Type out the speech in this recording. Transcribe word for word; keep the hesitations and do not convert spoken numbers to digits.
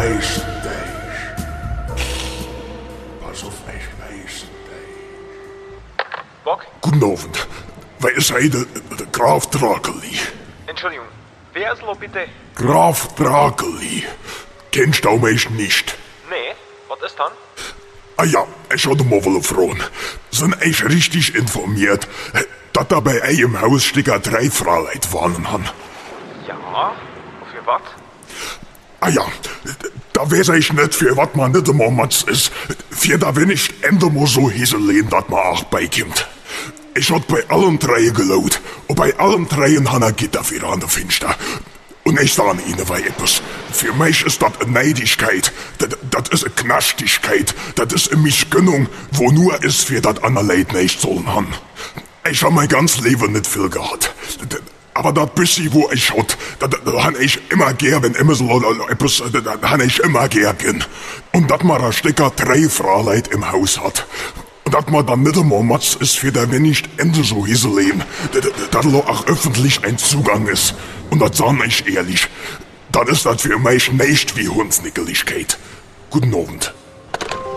Meißendeich. Pass auf mich, Meißendeich. Bock? Guten Abend. Wer ist hey, der, der Graf Drakeli? Entschuldigung, wer ist lo bitte? Graf Drakeli. Kennst du mich nicht? Nee, was ist dann? Ah ja, ich hatte mal wohl fragen. Sind euch richtig informiert, dass da bei euch im Haus Sticker drei Fraulein wohnen haben? Ja, für was? Ah ja, da weiß ich nicht, für was man nicht immer Matz ist. Für da wenn ich Ende mal so hieseln, dass man auch beikommt. Ich hab bei allen drei gelaut. Und bei allen dreien han er Gitter wieder an der Finster. Und ich sage Ihnen weil etwas. Für mich ist das eine Neidigkeit. Das, das ist eine Knastigkeit. Das ist eine Mischgönnung, wo nur ist, für das andere Leute nicht sollen haben. Ich hab mein ganzes Leben nicht viel gehabt. Aber das bisschen, wo ich hat, das, das han ich immer gern, wenn immer so etwas, das han ich immer gern. Und dass man da Stecker drei Fraulein im Haus hat. Und dass man dann nicht einmal Matz ist, für der wenn nicht Ende so hieseln, dass auch öffentlich ein Zugang ist. Und das sag ich ehrlich, dann ist das für mich nicht wie Hundsnickeligkeit. Guten Abend.